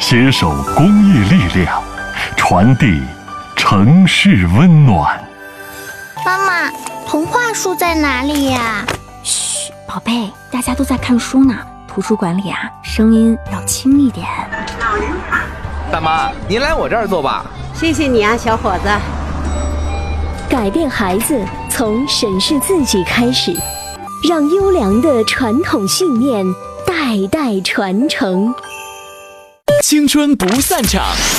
携手公益力量，传递城市温暖。 妈妈，童话书在哪里呀？ 嘘，宝贝，大家都在看书呢。图书馆里啊，声音要轻一点。 大妈，您来我这儿坐吧。 谢谢你啊，小伙子。 改变孩子，从审视自己开始，让优良的传统信念代代传承。 青春不散场，